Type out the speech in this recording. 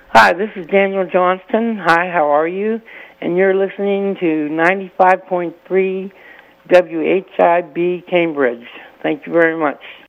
Hi, this is Daniel Johnston. Hi, how are you? And you're listening to 95.3 WHIB Cambridge. Thank you very much.